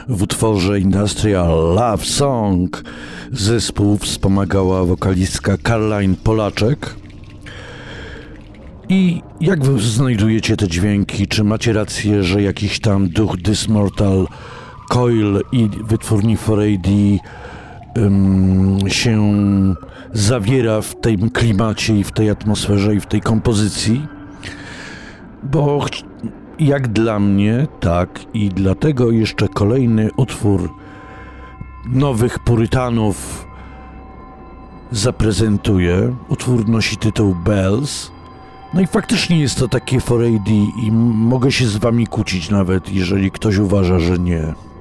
W utworze Industrial Love Song zespół wspomagała wokalistka Caroline Polaczek. I jak wy znajdujecie te dźwięki? Czy macie rację, że jakiś tam duch This Mortal Coil i wytwórni 4AD się zawiera w tym klimacie i w tej atmosferze i w tej kompozycji? Bo jak dla mnie, tak, i dlatego jeszcze kolejny utwór Nowych Purytanów zaprezentuję. Utwór nosi tytuł Bells. No i faktycznie jest to takie 4AD i mogę się z wami kłócić nawet, jeżeli ktoś uważa, że nie.